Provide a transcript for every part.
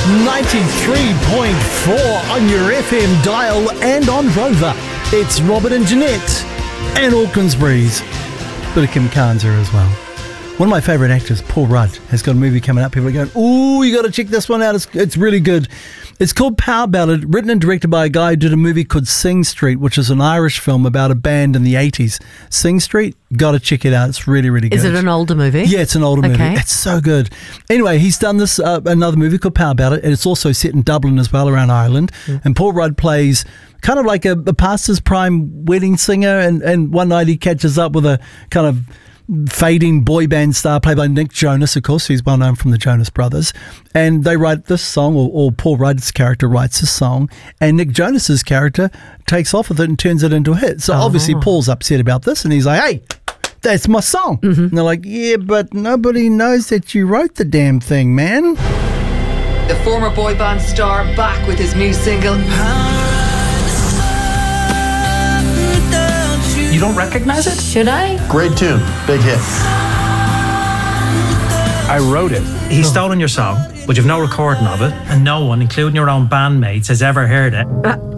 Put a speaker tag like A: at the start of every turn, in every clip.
A: 93.4 on your FM dial and on Rover. It's Robert and Jeanette and Auckland's Breeze. Bit of Kim Carnes here as well. One of my favourite actors, Paul Rudd, has got a movie coming up. People are going, ooh, you got to check this one out. It's really good. It's called Power Ballad, written and directed by a guy who did a movie called Sing Street, which is an Irish film about a band in the 80s. Sing Street, got to check it out. It's really, really good.
B: Is it an older movie?
A: Yeah, it's an older movie. It's so good. Anyway, he's done this, another movie called Power Ballad, and it's also set in Dublin as well, around Ireland. And Paul Rudd plays kind of like a pastor's prime wedding singer, and one night he catches up with a kind of fading boy band star played by Nick Jonas, of course. He's well known from the Jonas Brothers. And they write this song, or Paul Rudd's character writes this song, and Nick Jonas's character takes off with it and turns it into a hit. So obviously Paul's upset about this, and he's like, hey, that's my song. And they're like, yeah, but nobody knows that you wrote the damn thing, man.
C: The former boy band star back with his new single.
D: You don't recognize it?
E: Should I?
F: Great tune, big hit.
D: I wrote it. He's stolen your song, but you've no recording of it, and no one, including your own bandmates, has ever heard it.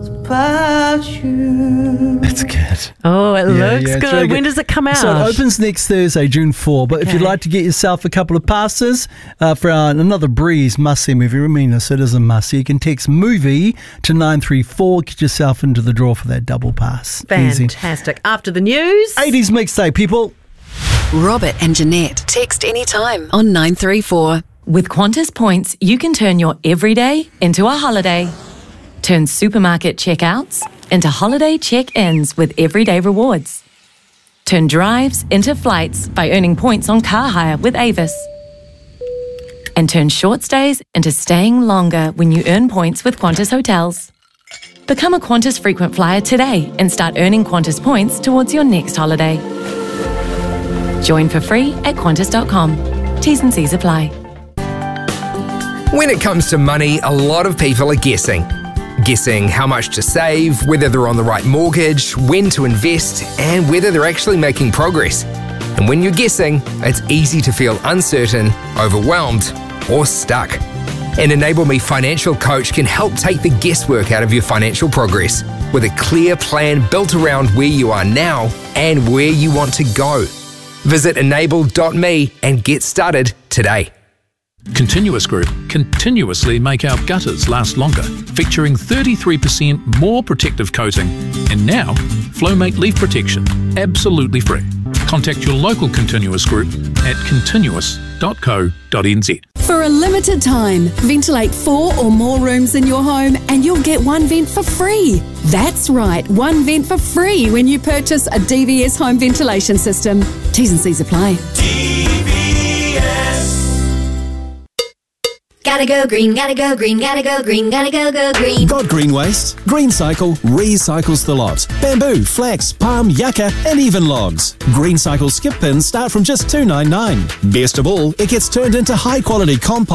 A: It's good.
B: Oh, it looks
A: it's
B: good.
A: really
B: When does it come out?
A: So it opens next Thursday, June 4. But if you'd like to get yourself a couple of passes for another Breeze must-see movie, I mean this, it is a must-see. You can text MOVIE to 934, get yourself into the draw for that double pass.
B: Fantastic. Easy. After the news,
A: 80s mixtape, people.
G: Robert and Jeanette. Text anytime on 934.
H: With Qantas points, you can turn your everyday into a holiday. Turn supermarket checkouts into holiday check-ins with everyday rewards. Turn drives into flights by earning points on car hire with Avis. And turn short stays into staying longer when you earn points with Qantas Hotels. Become a Qantas frequent flyer today and start earning Qantas points towards your next holiday. Join for free at Qantas.com. T's and C's apply.
I: When it comes to money, a lot of people are guessing. Guessing how much to save, whether they're on the right mortgage, when to invest, and whether they're actually making progress. And when you're guessing, it's easy to feel uncertain, overwhelmed, or stuck. An Enable Me financial coach can help take the guesswork out of your financial progress with a clear plan built around where you are now and where you want to go. Visit enable.me and get started today.
J: Continuous Group continuously make our gutters last longer, featuring 33% more protective coating, and now FlowMate Leaf Protection, absolutely free. Contact your local Continuous Group at continuous.co.nz.
K: For a limited time, ventilate 4 or more rooms in your home and you'll get one vent for free. That's right, one vent for free when you purchase a DVS home ventilation system. T's and C's apply.
E: Gotta go green, gotta go green, gotta go green, gotta go green.
L: Got green waste? GreenCycle recycles the lot. Bamboo, flax, palm, yucca, and even logs. GreenCycle skip pins start from just $2.99. Best of all, it gets turned into high quality compost